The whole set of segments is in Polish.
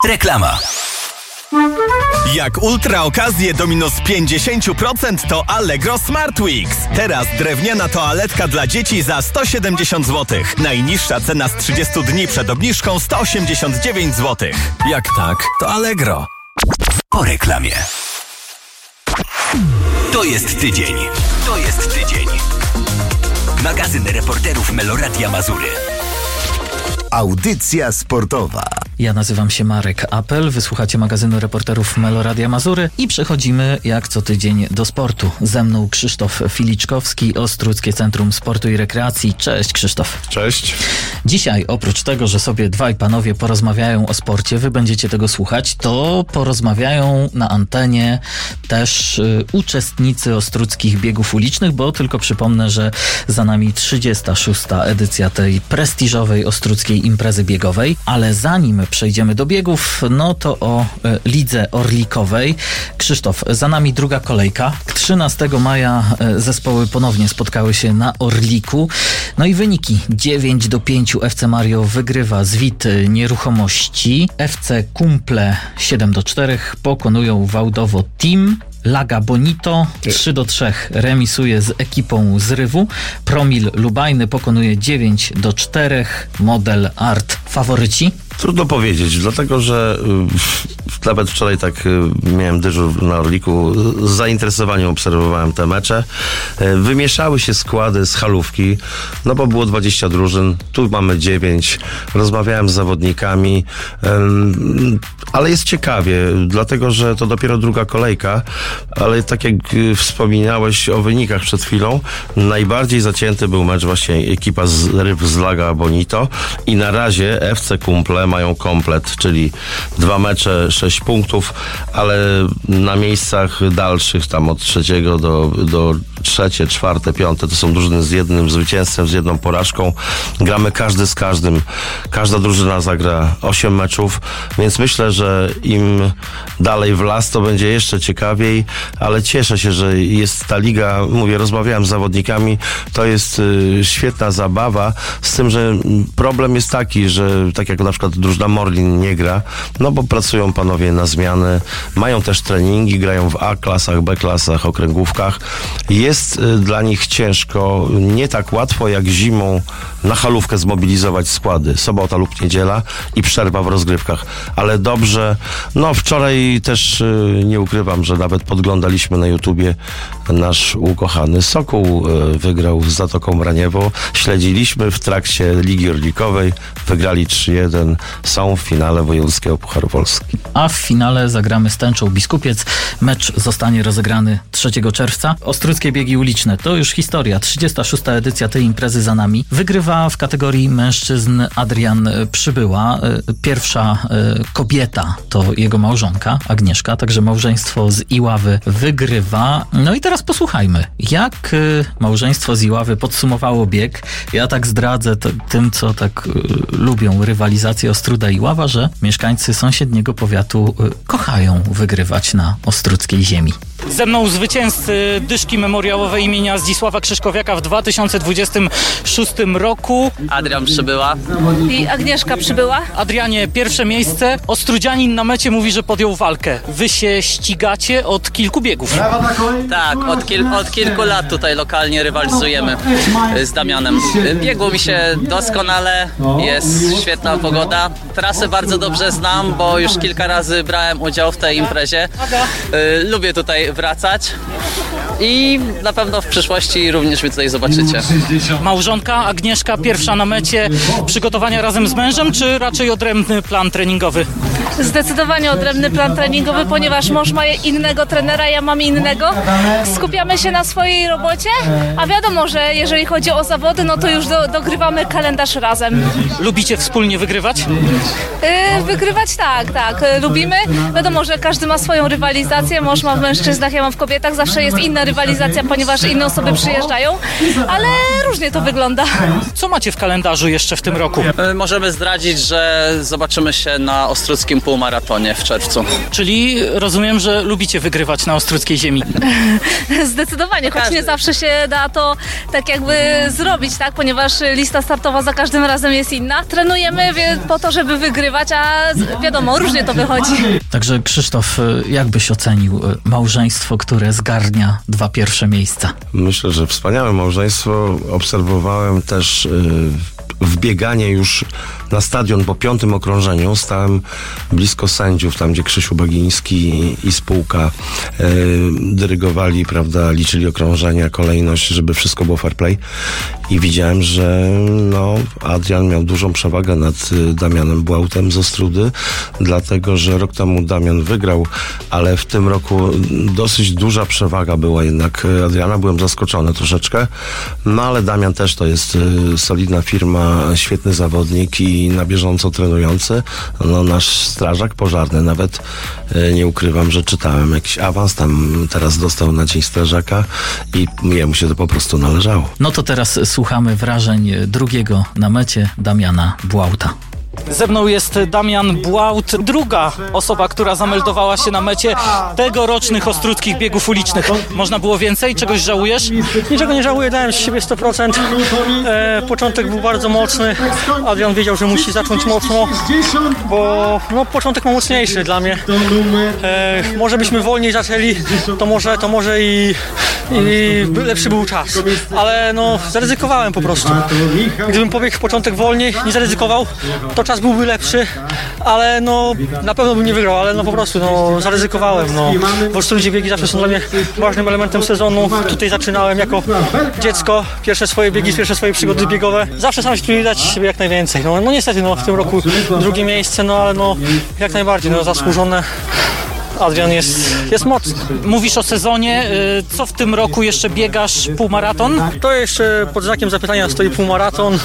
Reklama. Jak ultra okazje do minus 50%, to Allegro Smart Weeks. Teraz drewniana toaletka dla dzieci za 170 zł. Najniższa cena z 30 dni przed obniżką 189 zł. Jak tak, to Allegro. Po reklamie. To jest tydzień. Magazyn reporterów Meloradia Mazury. Audycja sportowa. Ja nazywam się Marek Apel, wysłuchacie magazynu reporterów Meloradia Mazury i przechodzimy jak co tydzień do sportu. Ze mną Krzysztof Filiczkowski, Ostruckie Centrum Sportu i Rekreacji. Cześć Krzysztof. Cześć. Dzisiaj oprócz tego, że sobie dwaj panowie porozmawiają o sporcie, wy będziecie tego słuchać, to porozmawiają na antenie też uczestnicy ostruckich biegów ulicznych, bo tylko przypomnę, że za nami 36. edycja tej prestiżowej ostruckiej imprezy biegowej, ale zanim przejdziemy do biegów, no to o lidze orlikowej. Krzysztof, za nami druga kolejka. 13 maja zespoły ponownie spotkały się na Orliku. No i wyniki 9-5 FC Mario wygrywa Zwit Nieruchomości. FC Kumple 7-4 pokonują Wałdowo Team. Laga Bonito 3-3 remisuje z ekipą Zrywu. Promil Lubajny pokonuje 9-4. Model Art faworyci? Trudno powiedzieć, dlatego że nawet wczoraj tak miałem dyżur na Orliku. Z zainteresowaniem obserwowałem te mecze. Wymieszały się składy z halówki, no bo było 20 drużyn, tu mamy 9. Rozmawiałem z zawodnikami, ale jest ciekawie, dlatego że to dopiero druga kolejka, ale tak jak wspominałeś o wynikach przed chwilą, najbardziej zacięty był mecz właśnie ekipa z Ryb z Laga Bonito i na razie FC Kumple mają komplet, czyli 2 mecze, 6 punktów, ale na miejscach dalszych, tam od 3 do 3, 4, 5, to są drużyny z jednym zwycięstwem, z jedną porażką. Gramy każdy z każdym. Każda drużyna zagra 8 meczów, więc myślę, że im dalej w las, to będzie jeszcze ciekawiej, ale cieszę się, że jest ta liga. Mówię, rozmawiałem z zawodnikami, to jest świetna zabawa, z tym, że problem jest taki, że tak jak na przykład drużyna Morlin nie gra, no bo pracują panowie na zmiany, mają też treningi, grają w A-klasach, B-klasach, okręgówkach. Jest dla nich ciężko, nie tak łatwo jak zimą na halówkę zmobilizować składy. Sobota lub niedziela i przerwa w rozgrywkach. Ale dobrze, no wczoraj też nie ukrywam, że nawet podglądaliśmy na YouTubie, nasz ukochany Sokół wygrał z Zatoką Braniewo. Śledziliśmy w trakcie Ligi Orlikowej, wygrali 3-1, są w finale Wojewódzkiego Pucharu Polski. A w finale zagramy z Tęczą Biskupiec. Mecz zostanie rozegrany 3 czerwca. Ostruckie biegi uliczne to już historia. 36. edycja tej imprezy za nami. Wygrywa w kategorii mężczyzn Adrian Przybyła. Pierwsza kobieta to jego małżonka Agnieszka, także małżeństwo z Iławy wygrywa. No i teraz posłuchajmy, jak małżeństwo z Iławy podsumowało bieg. Ja tak zdradzę tym, co tak lubią rywalizację Ostróda i Iława, że mieszkańcy sąsiedniego powiatu kochają wygrywać na ostruckiej ziemi. Ze mną zwycięzcy dyszki memoriałowej imienia Zdzisława Krzyżkowiaka w 2026 roku. Adrian Przybyła. I Agnieszka Przybyła. Adrianie, pierwsze miejsce. Ostrudzianin na mecie mówi, że podjął walkę. Wy się ścigacie od kilku biegów. Tak, od kilku lat tutaj lokalnie rywalizujemy z Damianem. Biegło mi się doskonale, jest świetna pogoda. Trasę bardzo dobrze znam, bo już kilka razy brałem udział w tej imprezie. Lubię tutaj wracać i na pewno w przyszłości również mnie tutaj zobaczycie. Małżonka Agnieszka pierwsza na mecie. Przygotowania razem z mężem, czy raczej odrębny plan treningowy? Zdecydowanie odrębny plan treningowy, ponieważ mąż ma innego trenera, ja mam innego. Skupiamy się na swojej robocie, a wiadomo, że jeżeli chodzi o zawody, no to już dogrywamy kalendarz razem. Lubicie wspólnie wygrywać? Wygrywać tak. Lubimy. Wiadomo, że każdy ma swoją rywalizację. Mąż ma w mężczyznach, ja mam w kobietach. Zawsze jest inna rywalizacja, ponieważ inne osoby przyjeżdżają, ale różnie to wygląda. Co macie w kalendarzu jeszcze w tym roku? Możemy zdradzić, że zobaczymy się na Ostruckiej Ostródzkim półmaratonie w czerwcu. Czyli rozumiem, że lubicie wygrywać na Ostródzkiej ziemi. Zdecydowanie, choć nie zawsze się da to tak jakby zrobić, tak? Ponieważ lista startowa za każdym razem jest inna. Trenujemy po to, żeby wygrywać, a wiadomo, różnie to wychodzi. Także Krzysztof, jak byś ocenił małżeństwo, które zgarnia 2 pierwsze miejsca? Myślę, że wspaniałe małżeństwo. Obserwowałem też wbieganie już na stadion po 5. okrążeniu. Stałem blisko sędziów, tam gdzie Krzysiu Bagiński i spółka dyrygowali, prawda, liczyli okrążenia, kolejność, żeby wszystko było fair play. I widziałem, że Adrian miał dużą przewagę nad Damianem Błautem z Ostródy, dlatego, że rok temu Damian wygrał, ale w tym roku dosyć duża przewaga była jednak Adriana. Byłem zaskoczony troszeczkę, ale Damian też to jest solidna firma, świetny zawodnik i na bieżąco trenujący. Nasz strażak pożarny, nawet nie ukrywam, że czytałem jakiś awans, tam teraz dostał na Dzień Strażaka i jemu się to po prostu należało. No to teraz słuchamy wrażeń drugiego na mecie, Damiana Błauta. Ze mną jest Damian Błaut, druga osoba, która zameldowała się na mecie tegorocznych Ostródzkich Biegów Ulicznych. Można było więcej? Czegoś żałujesz? Niczego nie żałuję, dałem z siebie 100%. Początek był bardzo mocny. Adrian wiedział, że musi zacząć mocno, bo początek ma mocniejszy dla mnie. Może byśmy wolniej zaczęli, to może i lepszy był czas. Ale zaryzykowałem po prostu. Gdybym pobiegł w początek wolniej, nie zaryzykował, to czas byłby lepszy, ale na pewno bym nie wygrał, ale po prostu zaryzykowałem. W Ostródzie biegi zawsze są dla mnie ważnym elementem sezonu. Tutaj zaczynałem jako dziecko, pierwsze swoje biegi, pierwsze swoje przygody biegowe. Zawsze sam się tu dać siebie jak najwięcej. Niestety w tym roku drugie miejsce, ale jak najbardziej zasłużone. Adrian jest mocny. Mówisz o sezonie. Co w tym roku jeszcze biegasz? Półmaraton? To jeszcze pod znakiem zapytania stoi półmaraton.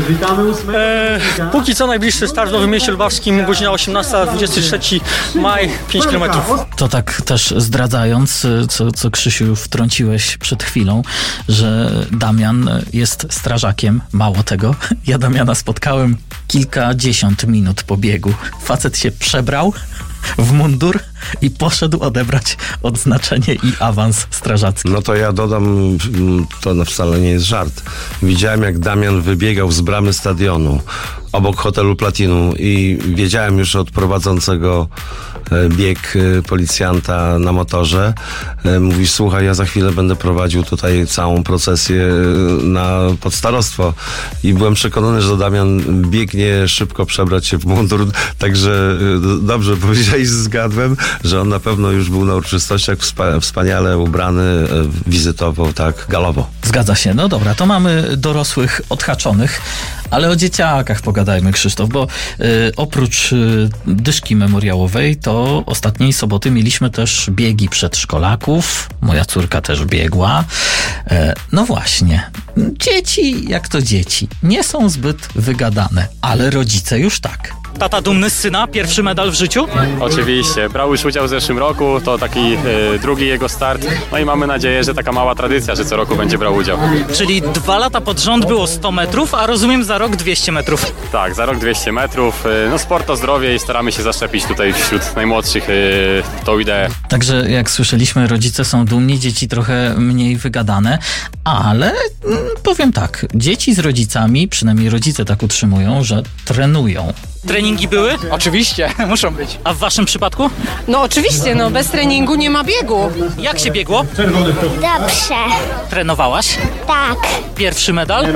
Póki co najbliższy start w Nowym Mieście Lubawskim, godzina 18, 23 maj, 5 km. To tak też zdradzając, co Krzysiu wtrąciłeś przed chwilą, że Damian jest strażakiem. Mało tego, ja Damiana spotkałem kilkadziesiąt minut po biegu. Facet się przebrał w mundur i poszedł odebrać odznaczenie i awans strażacki. No to ja dodam, to wcale nie jest żart. Widziałem, jak Damian wybiegał z bramy stadionu obok hotelu Platinum i wiedziałem już od prowadzącego bieg policjanta na motorze. Mówi, słuchaj, ja za chwilę będę prowadził tutaj całą procesję pod starostwo. I byłem przekonany, że Damian biegnie szybko przebrać się w mundur, także dobrze powiedziałeś, zgadłem, że on na pewno już był na uroczystościach wspaniale ubrany, wizytował, tak, galowo. Zgadza się. No dobra, to mamy dorosłych odhaczonych, ale o dzieciakach pogadajmy, Krzysztof, bo oprócz dyszki memoriałowej, to ostatniej soboty mieliśmy też biegi przedszkolaków. Moja córka też biegła. No właśnie, dzieci jak to dzieci, nie są zbyt wygadane, ale rodzice już tak. Tata dumny z syna, pierwszy medal w życiu? Oczywiście, brał już udział w zeszłym roku, to taki drugi jego start, no i mamy nadzieję, że taka mała tradycja, że co roku będzie brał udział. Czyli 2 lata pod rząd było 100 metrów, a rozumiem za rok 200 metrów. Tak, za rok 200 metrów, no sport to zdrowie i staramy się zaszczepić tutaj wśród najmłodszych tą ideę. Także jak słyszeliśmy, rodzice są dumni, dzieci trochę mniej wygadane, ale powiem tak, dzieci z rodzicami, przynajmniej rodzice tak utrzymują, że trenują. Treningi były? Oczywiście, muszą być. A w waszym przypadku? No oczywiście, bez treningu nie ma biegu. Jak się biegło? Dobrze. Trenowałaś? Tak. Pierwszy medal?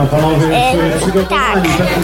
Tak.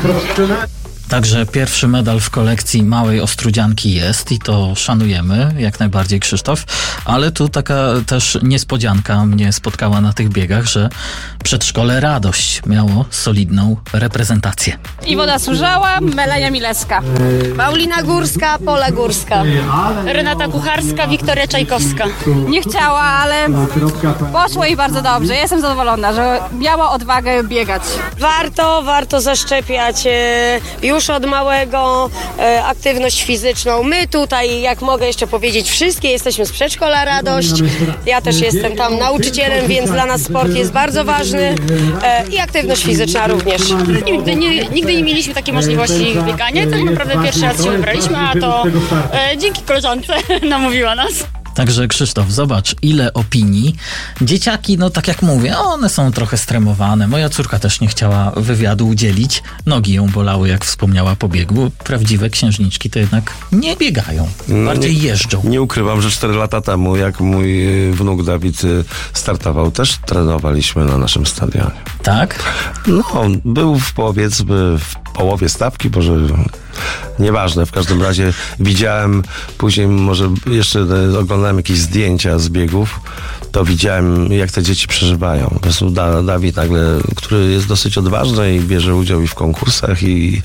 Także pierwszy medal w kolekcji małej Ostródzianki jest i to szanujemy, jak najbardziej, Krzysztof, ale tu taka też niespodzianka mnie spotkała na tych biegach, że przedszkole Radość miało solidną reprezentację. Iwona Służała, Melania Milewska. Paulina Górska, Pola Górska. Renata Kucharska, Wiktoria Czajkowska. Nie chciała, ale poszło jej bardzo dobrze. Jestem zadowolona, że miała odwagę biegać. Warto zaszczepiać już od małego, aktywność fizyczną. My tutaj, jak mogę jeszcze powiedzieć, wszystkie jesteśmy z przedszkola Radość. Ja też jestem tam nauczycielem, więc dla nas sport jest bardzo ważny i aktywność fizyczna również. Nigdy nie mieliśmy takiej możliwości biegania, tak naprawdę pierwszy raz się wybraliśmy, a to dzięki koleżance namówiła nas. Także Krzysztof, zobacz, ile opinii. Dzieciaki, no tak jak mówię, one są trochę stremowane. Moja córka też nie chciała wywiadu udzielić. Nogi ją bolały, jak wspomniała po biegu. Prawdziwe księżniczki to jednak nie biegają, bardziej jeżdżą. Nie ukrywam, że 4 lata temu, jak mój wnuk Dawid startował, też trenowaliśmy na naszym stadionie. Tak? No, był powiedzmy w połowie stawki, może nieważne, w każdym razie widziałem później, może jeszcze oglądałem jakieś zdjęcia z biegów, to widziałem, jak te dzieci przeżywają. Po prostu Dawid nagle, który jest dosyć odważny i bierze udział i w konkursach i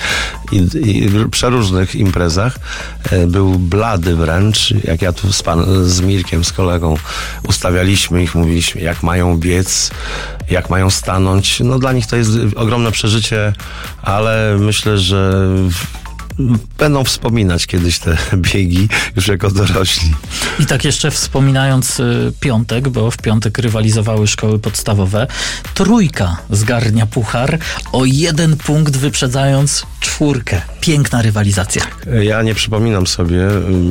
przeróżnych imprezach, był blady wręcz. Jak ja tu z Mirkiem, z kolegą ustawialiśmy ich, mówiliśmy, jak mają biec, jak mają stanąć. No dla nich to jest ogromne przeżycie, ale myślę, że będą wspominać kiedyś te biegi już jako dorośli. I tak jeszcze wspominając piątek, bo w piątek rywalizowały szkoły podstawowe, Trójka zgarnia puchar o 1 punkt wyprzedzając Czwórkę. Piękna rywalizacja. Ja nie przypominam sobie,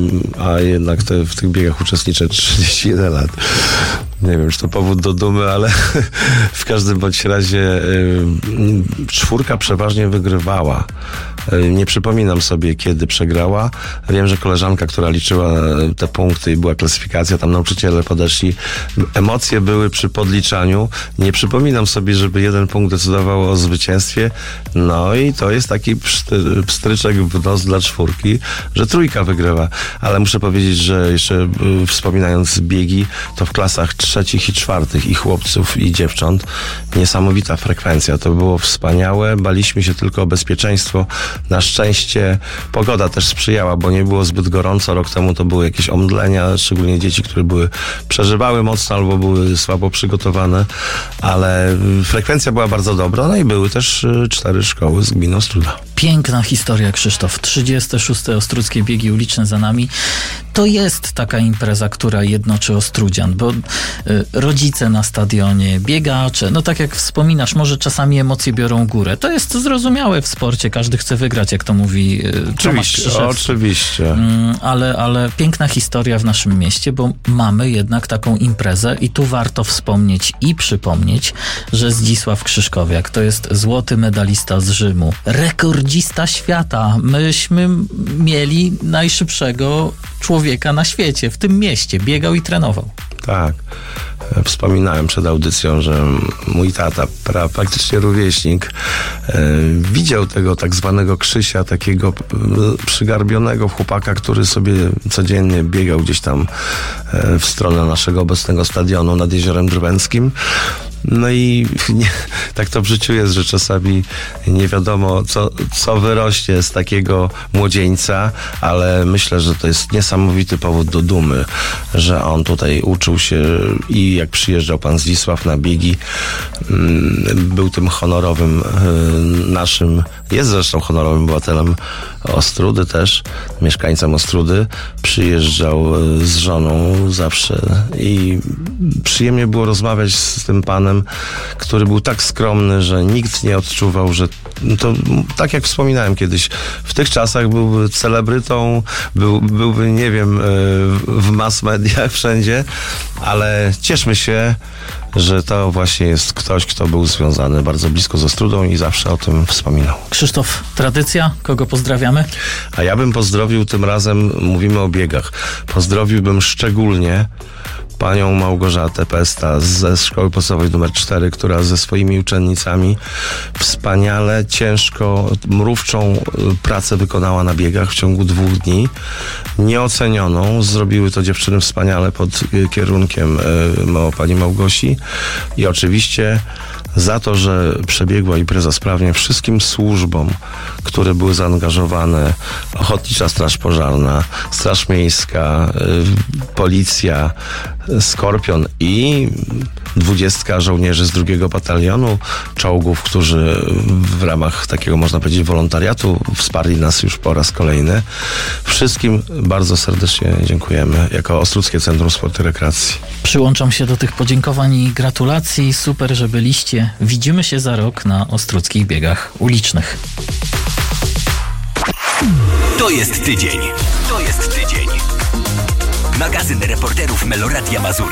a jednak w tych biegach uczestniczę 31 lat. Nie wiem, czy to powód do dumy, ale w każdym bądź razie Czwórka przeważnie wygrywała. Nie przypominam sobie, kiedy przegrała. Wiem, że koleżanka, która liczyła te punkty i była klasyfikacja, tam nauczyciele podeszli. Emocje były przy podliczaniu. Nie przypominam sobie, żeby 1 punkt decydował o zwycięstwie. No i to jest taki pstryczek w nos dla Czwórki, że Trójka wygrywa. Ale muszę powiedzieć, że jeszcze wspominając biegi, to w klasach 3. i 4. i chłopców, i dziewcząt niesamowita frekwencja. To było wspaniałe. Baliśmy się tylko o bezpieczeństwo. Na szczęście pogoda też sprzyjała, bo nie było zbyt gorąco. Rok temu to były jakieś omdlenia, szczególnie dzieci, które przeżywały mocno albo były słabo przygotowane, ale frekwencja była bardzo dobra. No i były też 4 szkoły z gminy Ostróda. Piękna historia, Krzysztof. 36. Ostródzkie biegi uliczne za nami. To jest taka impreza, która jednoczy Ostródzian, bo rodzice na stadionie, biegacze, no tak jak wspominasz, może czasami emocje biorą górę. To jest zrozumiałe w sporcie, każdy chce wygrać, jak to mówi Tomasz Krzyżewski. Oczywiście. Ale piękna historia w naszym mieście, bo mamy jednak taką imprezę i tu warto wspomnieć i przypomnieć, że Zdzisław Krzyżkowiak to jest złoty medalista z Rzymu, rekordzista świata. Myśmy mieli najszybszego człowieka na świecie, w tym mieście. Biegał i trenował. Tak. Wspominałem przed audycją, że mój tata, praktycznie rówieśnik, widział tego tak zwanego Krzysia, takiego przygarbionego chłopaka, który sobie codziennie biegał gdzieś tam w stronę naszego obecnego stadionu nad Jeziorem Drwęckim. No i tak to w życiu jest, że czasami nie wiadomo, co wyrośnie z takiego młodzieńca, ale myślę, że to jest niesamowity powód do dumy, że on tutaj uczył się i jak przyjeżdżał pan Zdzisław na biegi, był tym honorowym naszym, jest zresztą honorowym obywatelem Ostródy też, mieszkańcem Ostródy, przyjeżdżał z żoną zawsze i przyjemnie było rozmawiać z tym panem, który był tak skromny, że nikt nie odczuwał, że to, tak jak wspominałem kiedyś, w tych czasach byłby celebrytą, byłby, nie wiem, w mass mediach wszędzie, ale cieszmy się, że to właśnie jest ktoś, kto był związany bardzo blisko z Ostródą i zawsze o tym wspominał. Krzysztof, tradycja, kogo pozdrawiamy? A ja bym pozdrowił, tym razem mówimy o biegach, pozdrowiłbym szczególnie panią Małgorzatę Pesta ze szkoły podstawowej nr 4, która ze swoimi uczennicami wspaniale, ciężko, mrówczą pracę wykonała na biegach w ciągu 2 dni. Nieocenioną. Zrobiły to dziewczyny wspaniale pod kierunkiem pani Małgosi i oczywiście za to, że przebiegła impreza sprawnie, wszystkim służbom, które były zaangażowane, Ochotnicza Straż Pożarna, Straż Miejska, Policja, Skorpion i 20 żołnierzy z 2 batalionu czołgów, którzy w ramach takiego, można powiedzieć, wolontariatu wsparli nas już po raz kolejny. Wszystkim bardzo serdecznie dziękujemy jako Ostródzkie Centrum Sportu i Rekreacji. Przyłączam się do tych podziękowań i gratulacji. Super, że byliście. Widzimy się za rok na Ostródzkich Biegach Ulicznych. To jest tydzień. To jest tydzień. Magazyn reporterów Meloradia Mazury.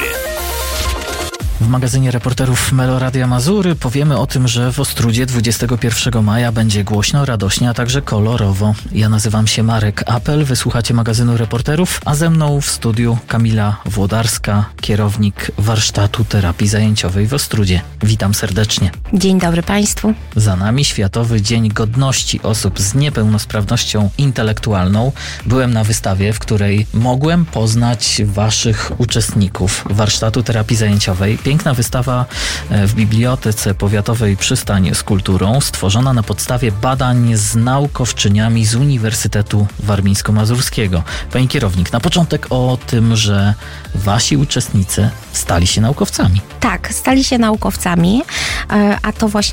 W magazynie reporterów Meloradia Mazury powiemy o tym, że w Ostródzie 21 maja będzie głośno, radośnie, a także kolorowo. Ja nazywam się Marek Apel, wysłuchacie magazynu reporterów, a ze mną w studiu Kamila Włodarska, kierownik warsztatu terapii zajęciowej w Ostródzie. Witam serdecznie. Dzień dobry Państwu. Za nami Światowy Dzień Godności Osób z Niepełnosprawnością Intelektualną. Byłem na wystawie, w której mogłem poznać Waszych uczestników warsztatu terapii zajęciowej. Piękna wystawa w Bibliotece Powiatowej Przystań z Kulturą, stworzona na podstawie badań z naukowczyniami z Uniwersytetu Warmińsko-Mazurskiego. Pani kierownik, na początek o tym, że Wasi uczestnicy stali się naukowcami. Tak, stali się naukowcami, a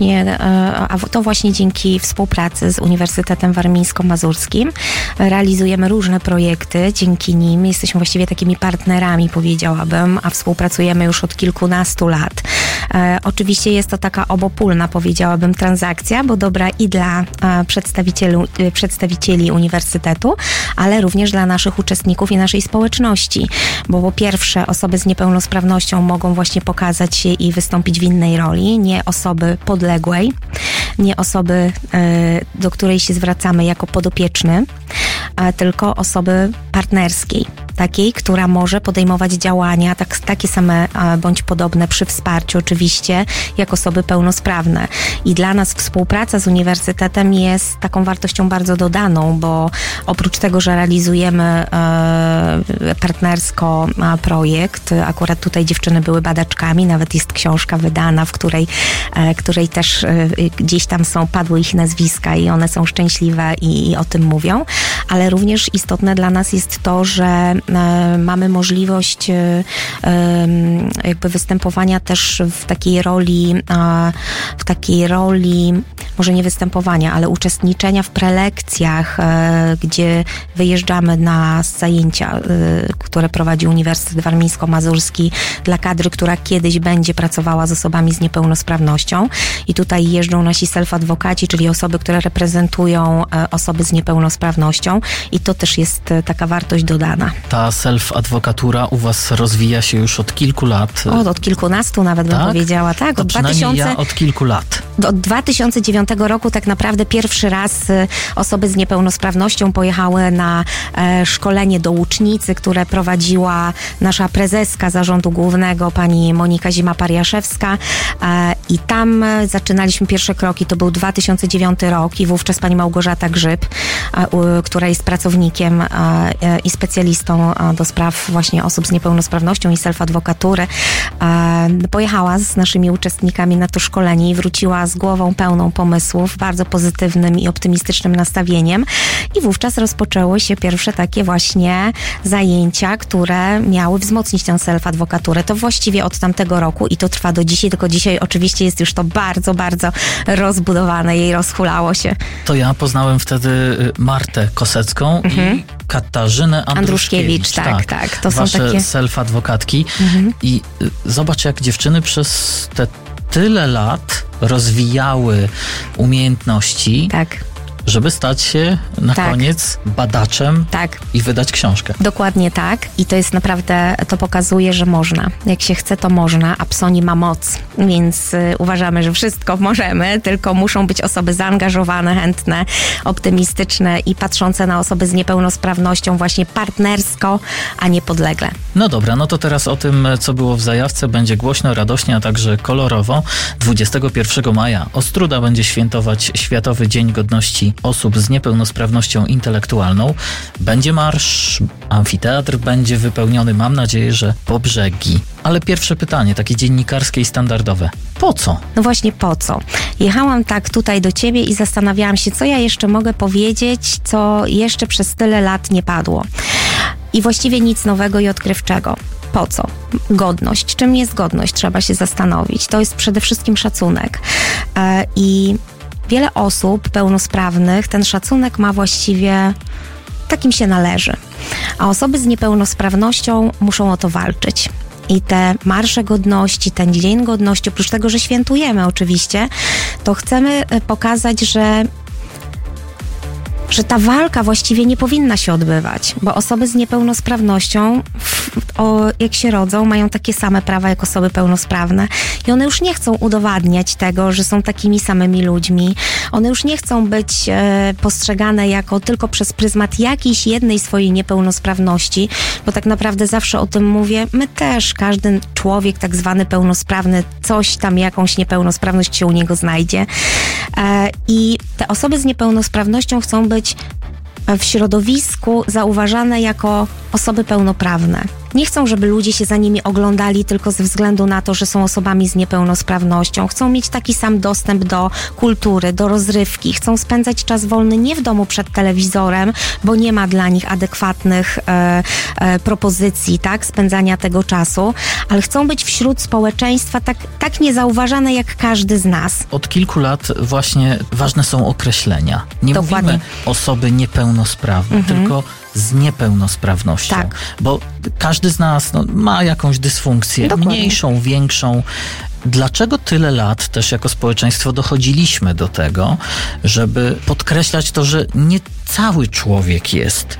to właśnie dzięki współpracy z Uniwersytetem Warmińsko-Mazurskim. Realizujemy różne projekty, dzięki nim jesteśmy właściwie takimi partnerami, powiedziałabym, a współpracujemy już od kilkunastu lat. Oczywiście jest to taka obopólna, powiedziałabym, transakcja, bo dobra i dla przedstawicieli uniwersytetu, ale również dla naszych uczestników i naszej społeczności, bo po pierwsze osoby z niepełnosprawnością mogą właśnie pokazać się i wystąpić w innej roli, nie osoby podległej, nie osoby, do której się zwracamy jako podopieczny, tylko osoby partnerskiej, takiej, która może podejmować działania takie same bądź podobne przy wsparciu oczywiście, jak osoby pełnosprawne. I dla nas współpraca z uniwersytetem jest taką wartością bardzo dodaną, bo oprócz tego, że realizujemy partnersko projekt, akurat tutaj dziewczyny były badaczkami, nawet jest książka wydana, w której też gdzieś tam padły ich nazwiska i one są szczęśliwe i o tym mówią, ale również istotne dla nas jest to, że mamy możliwość jakby występowania też w takiej roli, może nie występowania, ale uczestniczenia w prelekcjach, gdzie wyjeżdżamy na zajęcia, które prowadzi Uniwersytet Warmińsko-Mazurski dla kadry, która kiedyś będzie pracowała z osobami z niepełnosprawnością. I tutaj jeżdżą nasi self-adwokaci, czyli osoby, które reprezentują osoby z niepełnosprawnością i to też jest taka wartość dodana. Ta self-adwokatura u Was rozwija się już od kilku lat. Od kilkunastu nawet bym powiedziała. Tak, od 2000... od kilku lat. Od 2009 roku tak naprawdę pierwszy raz osoby z niepełnosprawnością pojechały na szkolenie do łucznicy, które prowadziła nasza prezeska Zarządu Głównego, pani Monika Zima-Pariaszewska, i tam zaczynaliśmy pierwsze kroki. To był 2009 rok i wówczas pani Małgorzata Grzyb, która jest pracownikiem i specjalistą do spraw właśnie osób z niepełnosprawnością i self-adwokatury, pojechała z naszymi uczestnikami na to szkolenie i wróciła z głową pełną pomysłów, bardzo pozytywnym i optymistycznym nastawieniem i wówczas rozpoczęły się pierwsze takie właśnie zajęcia, które miały wzmocnić tę self-adwokaturę. To właściwie od tamtego roku i to trwa do dzisiaj, tylko dzisiaj oczywiście jest już to bardzo, bardzo rozbudowane i rozhulało się. To ja poznałem wtedy Martę Kosecką i Katarzynę Andruszkiewicz. Tak. To Wasze są takie self-adwokatki. I zobacz, jak dziewczyny przez te tyle lat rozwijały umiejętności, żeby stać się na koniec badaczem i wydać książkę. Dokładnie tak. I to jest naprawdę, to pokazuje, że można. Jak się chce, to można, a PSONI ma moc. Więc uważamy, że wszystko możemy, tylko muszą być osoby zaangażowane, chętne, optymistyczne i patrzące na osoby z niepełnosprawnością właśnie partnersko, a nie podlegle. No dobra, no to teraz o tym, co było w zajawce. Będzie głośno, radośnie, a także kolorowo. 21 maja Ostróda będzie świętować Światowy Dzień Godności Osób z Niepełnosprawnością Intelektualną. Będzie marsz, amfiteatr będzie wypełniony, mam nadzieję, że po brzegi. Ale pierwsze pytanie, takie dziennikarskie i standardowe. Po co? No właśnie po co? Jechałam tak tutaj do ciebie i zastanawiałam się, co ja jeszcze mogę powiedzieć, co jeszcze przez tyle lat nie padło. I właściwie nic nowego i odkrywczego. Po co? Godność. Czym jest godność? Trzeba się zastanowić. To jest przede wszystkim szacunek. I wiele osób pełnosprawnych ten szacunek ma właściwie, takim się należy. A osoby z niepełnosprawnością muszą o to walczyć. I te marsze godności, ten Dzień Godności, oprócz tego, że świętujemy oczywiście, to chcemy pokazać, że ta walka właściwie nie powinna się odbywać, bo osoby z niepełnosprawnością, jak się rodzą, mają takie same prawa jak osoby pełnosprawne i one już nie chcą udowadniać tego, że są takimi samymi ludźmi. One już nie chcą być postrzegane jako tylko przez pryzmat jakiejś jednej swojej niepełnosprawności, bo tak naprawdę zawsze o tym mówię, my też, każdy człowiek tak zwany pełnosprawny, coś tam, jakąś niepełnosprawność się u niego znajdzie. I te osoby z niepełnosprawnością chcą być w środowisku zauważane jako osoby pełnoprawne. Nie chcą, żeby ludzie się za nimi oglądali tylko ze względu na to, że są osobami z niepełnosprawnością. Chcą mieć taki sam dostęp do kultury, do rozrywki. Chcą spędzać czas wolny nie w domu przed telewizorem, bo nie ma dla nich adekwatnych propozycji, tak, spędzania tego czasu, ale chcą być wśród społeczeństwa tak niezauważane jak każdy z nas. Od kilku lat właśnie ważne są określenia. Nie Dokładnie. mówimy osoby niepełnosprawne, tylko z niepełnosprawnością. Tak. Bo każdy z nas ma jakąś dysfunkcję, Dokładnie. mniejszą, większą. Dlaczego tyle lat też jako społeczeństwo dochodziliśmy do tego, żeby podkreślać to, że nie cały człowiek jest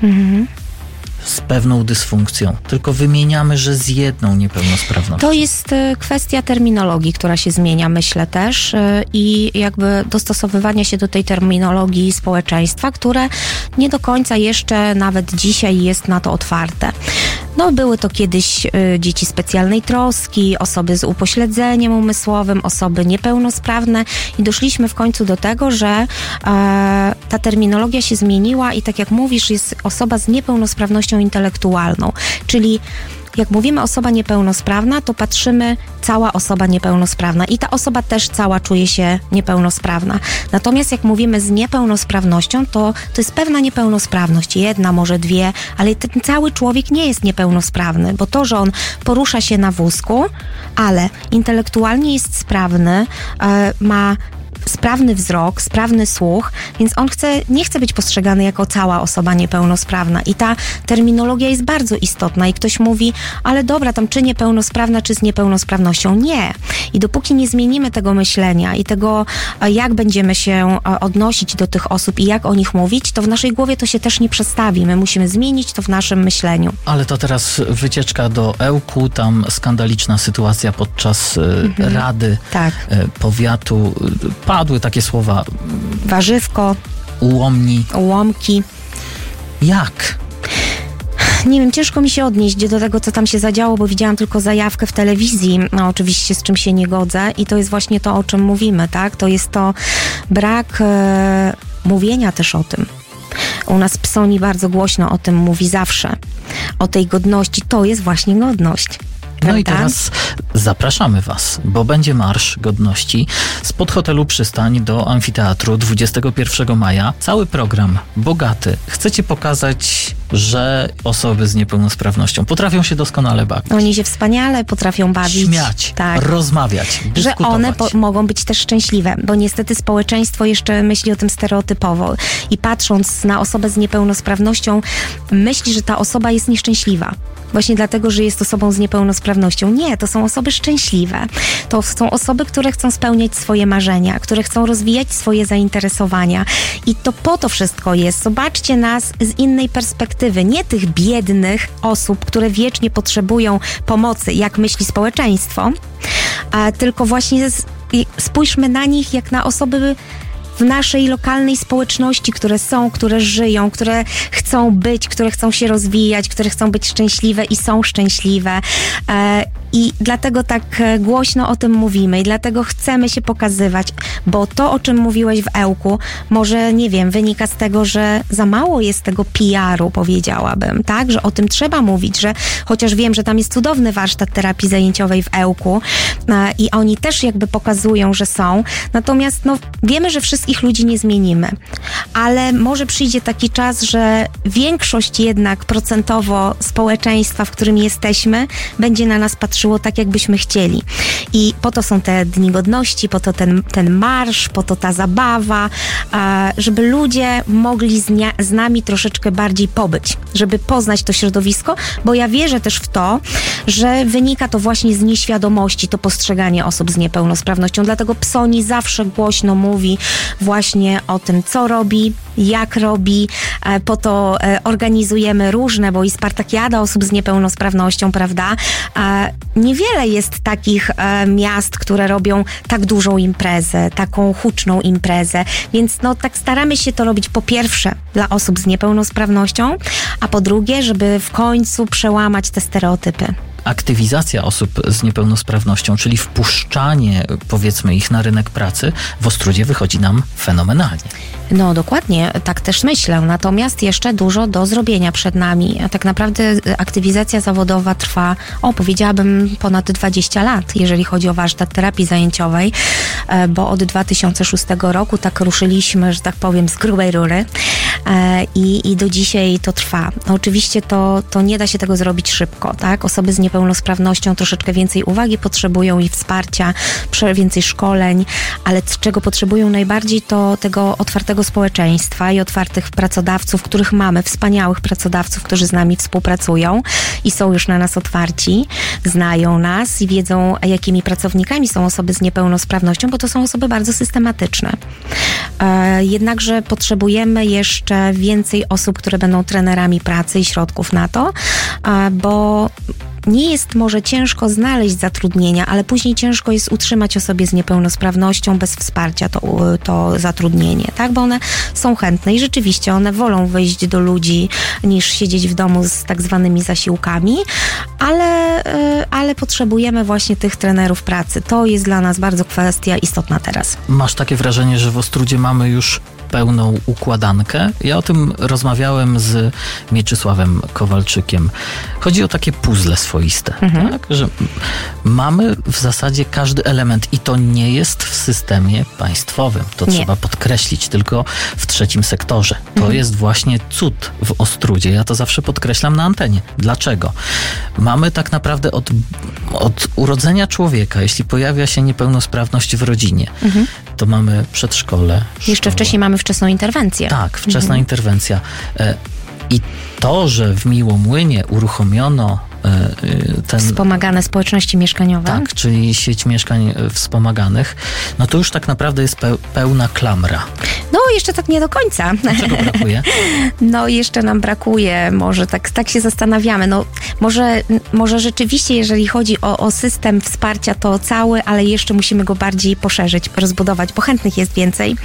z pewną dysfunkcją, tylko wymieniamy, że z jedną niepełnosprawnością? To jest kwestia terminologii, która się zmienia, myślę też, i jakby dostosowywania się do tej terminologii społeczeństwa, które nie do końca jeszcze nawet dzisiaj jest na to otwarte. No, były to kiedyś dzieci specjalnej troski, osoby z upośledzeniem umysłowym, osoby niepełnosprawne i doszliśmy w końcu do tego, że ta terminologia się zmieniła i tak jak mówisz, jest osoba z niepełnosprawnością intelektualną, czyli jak mówimy osoba niepełnosprawna, to patrzymy cała osoba niepełnosprawna i ta osoba też cała czuje się niepełnosprawna. Natomiast jak mówimy z niepełnosprawnością, to jest pewna niepełnosprawność, jedna, może dwie, ale ten cały człowiek nie jest niepełnosprawny, bo to, że on porusza się na wózku, ale intelektualnie jest sprawny, ma sprawny wzrok, sprawny słuch, więc on nie chce być postrzegany jako cała osoba niepełnosprawna i ta terminologia jest bardzo istotna i ktoś mówi, ale dobra, tam czy niepełnosprawna, czy z niepełnosprawnością. Nie. I dopóki nie zmienimy tego myślenia i tego, jak będziemy się odnosić do tych osób i jak o nich mówić, to w naszej głowie to się też nie przestawi. My musimy zmienić to w naszym myśleniu. Ale to teraz wycieczka do Ełku, tam skandaliczna sytuacja podczas Rady Powiatu. Padły takie słowa. Warzywko. Ułomki. Jak? Nie wiem, ciężko mi się odnieść do tego, co tam się zadziało, bo widziałam tylko zajawkę w telewizji, no oczywiście z czym się nie godzę i to jest właśnie to, o czym mówimy, tak? To jest to brak mówienia też o tym. U nas Psoni bardzo głośno o tym mówi zawsze. O tej godności. To jest właśnie godność. No i teraz zapraszamy Was, bo będzie Marsz Godności spod hotelu Przystań do amfiteatru 21 maja. Cały program bogaty. Chcecie pokazać, że osoby z niepełnosprawnością potrafią się doskonale bawić. Oni się wspaniale potrafią bawić. Śmiać, rozmawiać, dyskutować. Że one mogą być też szczęśliwe, bo niestety społeczeństwo jeszcze myśli o tym stereotypowo i patrząc na osobę z niepełnosprawnością myśli, że ta osoba jest nieszczęśliwa. Właśnie dlatego, że jest osobą z niepełnosprawnością. Nie, to są osoby szczęśliwe. To są osoby, które chcą spełniać swoje marzenia, które chcą rozwijać swoje zainteresowania. I to po to wszystko jest. Zobaczcie nas z innej perspektywy. Nie tych biednych osób, które wiecznie potrzebują pomocy, jak myśli społeczeństwo, tylko właśnie spójrzmy na nich jak na osoby w naszej lokalnej społeczności, które są, które żyją, które chcą być, które chcą się rozwijać, które chcą być szczęśliwe i są szczęśliwe. I dlatego tak głośno o tym mówimy i dlatego chcemy się pokazywać, bo to, o czym mówiłeś w Ełku, może, nie wiem, wynika z tego, że za mało jest tego PR-u, powiedziałabym, tak? Że o tym trzeba mówić, że chociaż wiem, że tam jest cudowny warsztat terapii zajęciowej w Ełku i oni też jakby pokazują, że są, natomiast wiemy, że wszystkich ludzi nie zmienimy, ale może przyjdzie taki czas, że większość jednak procentowo społeczeństwa, w którym jesteśmy, będzie na nas patrzyło tak, jakbyśmy chcieli. I po to są te Dni Godności, po to ten marsz, po to ta zabawa, żeby ludzie mogli z nami troszeczkę bardziej pobyć, żeby poznać to środowisko, bo ja wierzę też w to, że wynika to właśnie z nieświadomości, to postrzeganie osób z niepełnosprawnością. Dlatego PSONI zawsze głośno mówi właśnie o tym, co robi, jak robi. Po to organizujemy różne, bo i Spartakiada osób z niepełnosprawnością, prawda? Niewiele jest takich miast, które robią tak dużą imprezę, taką huczną imprezę, więc tak staramy się to robić po pierwsze dla osób z niepełnosprawnością, a po drugie, żeby w końcu przełamać te stereotypy. Aktywizacja osób z niepełnosprawnością, czyli wpuszczanie, powiedzmy, ich na rynek pracy, w Ostródzie wychodzi nam fenomenalnie. No dokładnie, tak też myślę. Natomiast jeszcze dużo do zrobienia przed nami. Tak naprawdę aktywizacja zawodowa trwa, powiedziałabym, ponad 20 lat, jeżeli chodzi o warsztat terapii zajęciowej, bo od 2006 roku tak ruszyliśmy, że tak powiem, z grubej rury i do dzisiaj to trwa. Oczywiście to nie da się tego zrobić szybko, tak? Osoby z niepełnosprawnością troszeczkę więcej uwagi potrzebują i wsparcia, więcej szkoleń, ale czego potrzebują najbardziej, to tego otwartego społeczeństwa i otwartych pracodawców, których mamy, wspaniałych pracodawców, którzy z nami współpracują i są już na nas otwarci, znają nas i wiedzą, jakimi pracownikami są osoby z niepełnosprawnością, bo to są osoby bardzo systematyczne. Jednakże potrzebujemy jeszcze więcej osób, które będą trenerami pracy i środków na to, bo nie jest może ciężko znaleźć zatrudnienia, ale później ciężko jest utrzymać osobie z niepełnosprawnością bez wsparcia to zatrudnienie, tak? Bo one są chętne i rzeczywiście one wolą wyjść do ludzi niż siedzieć w domu z tak zwanymi zasiłkami, ale potrzebujemy właśnie tych trenerów pracy. To jest dla nas bardzo kwestia istotna teraz. Masz takie wrażenie, że w Ostródzie mamy już pełną układankę? Ja o tym rozmawiałem z Mieczysławem Kowalczykiem. Chodzi o takie puzzle swoiste, tak? Że mamy w zasadzie każdy element i to nie jest w systemie państwowym. To trzeba podkreślić, tylko w trzecim sektorze. To jest właśnie cud w Ostródzie. Ja to zawsze podkreślam na antenie. Dlaczego? Mamy tak naprawdę od urodzenia człowieka, jeśli pojawia się niepełnosprawność w rodzinie, to mamy przedszkole, jeszcze wcześniej mamy wczesną interwencję. Tak, wczesna interwencja. I to, że w Miłomłynie uruchomiono wspomagane społeczności mieszkaniowe. Tak, czyli sieć mieszkań wspomaganych, no to już tak naprawdę jest pełna klamra. No, jeszcze tak nie do końca. Czego brakuje? No, jeszcze nam brakuje, może tak się zastanawiamy. No, może rzeczywiście, jeżeli chodzi o system wsparcia, to cały, ale jeszcze musimy go bardziej poszerzyć, rozbudować, bo chętnych jest więcej,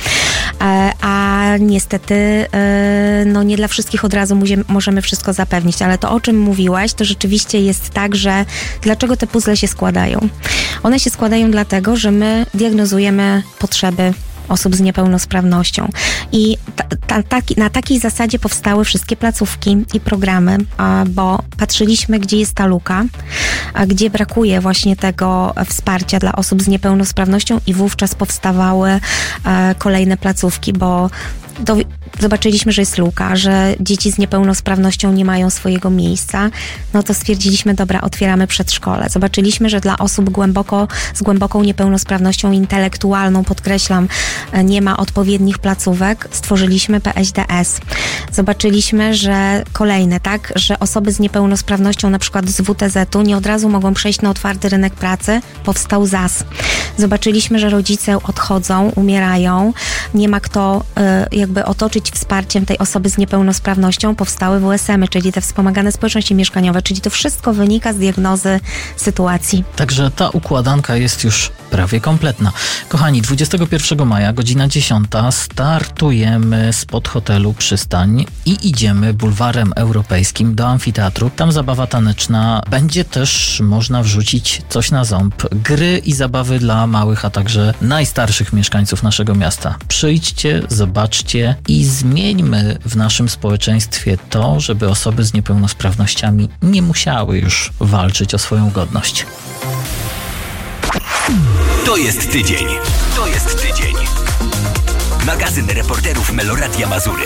a niestety nie dla wszystkich od razu możemy wszystko zapewnić, ale to, o czym mówiłaś, to rzeczywiście jest tak, że dlaczego te puzzle się składają? One się składają dlatego, że my diagnozujemy potrzeby osób z niepełnosprawnością. I na takiej zasadzie powstały wszystkie placówki i programy, bo patrzyliśmy, gdzie jest ta luka, gdzie brakuje właśnie tego wsparcia dla osób z niepełnosprawnością i wówczas powstawały kolejne placówki, bo zobaczyliśmy, że jest luka, że dzieci z niepełnosprawnością nie mają swojego miejsca, no to stwierdziliśmy, dobra, otwieramy przedszkole. Zobaczyliśmy, że dla osób z głęboką niepełnosprawnością intelektualną, podkreślam, nie ma odpowiednich placówek, stworzyliśmy PSDS. Zobaczyliśmy, że kolejne, tak, że osoby z niepełnosprawnością, na przykład z WTZ-u, nie od razu mogą przejść na otwarty rynek pracy, powstał ZAS. Zobaczyliśmy, że rodzice odchodzą, umierają, nie ma kto jakby otoczyć wsparciem tej osoby z niepełnosprawnością, powstały WSM-y, czyli te wspomagane społeczności mieszkaniowe, czyli to wszystko wynika z diagnozy sytuacji. Także ta układanka jest już prawie kompletna. Kochani, 21 maja, godzina 10, startujemy spod hotelu Przystań i idziemy bulwarem europejskim do amfiteatru. Tam zabawa taneczna. Będzie też można wrzucić coś na ząb. Gry i zabawy dla małych, a także najstarszych mieszkańców naszego miasta. Przyjdźcie, zobaczcie i zmieńmy w naszym społeczeństwie to, żeby osoby z niepełnosprawnościami nie musiały już walczyć o swoją godność. To jest tydzień. To jest tydzień. Magazyn reporterów Meloradia Mazury.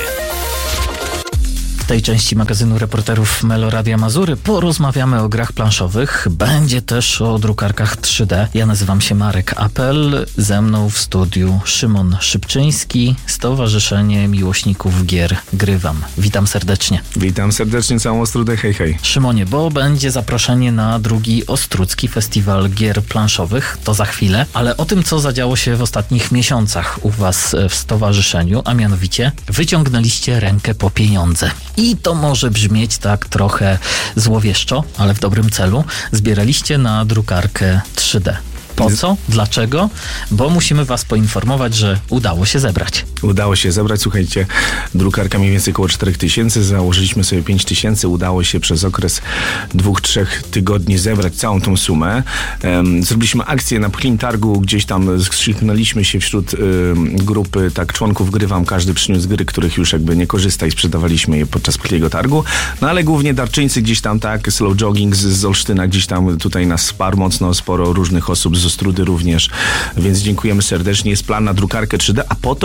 W tej części magazynu reporterów Meloradia Mazury porozmawiamy o grach planszowych. Będzie też o drukarkach 3D. Ja nazywam się Marek Apel. Ze mną w studiu Szymon Szybczyński, Stowarzyszenie Miłośników Gier Grywam. Witam serdecznie. Witam serdecznie całą Ostrudę. Hej, hej. Szymonie, bo będzie zaproszenie na drugi Ostrucki Festiwal Gier Planszowych. To za chwilę. Ale o tym, co zadziało się w ostatnich miesiącach u was w stowarzyszeniu, a mianowicie wyciągnęliście rękę po pieniądze. I to może brzmieć tak trochę złowieszczo, ale w dobrym celu. Zbieraliście na drukarkę 3D. Po co? Dlaczego? Bo musimy was poinformować, że udało się zebrać. Udało się zebrać, słuchajcie, drukarka mniej więcej około 4000, założyliśmy sobie 5000, udało się przez okres 2-3 tygodni zebrać całą tą sumę. Zrobiliśmy akcję na Pchlim Targu, gdzieś tam skrzyknęliśmy się wśród grupy członków Grywam, każdy przyniósł gry, których już jakby nie korzysta i sprzedawaliśmy je podczas Pchliego Targu. No ale głównie darczyńcy gdzieś tam, Slow Jogging z Olsztyna gdzieś tam tutaj nas wsparł mocno, sporo różnych osób z Ostrudy również, więc dziękujemy serdecznie. Jest plan na drukarkę 3D,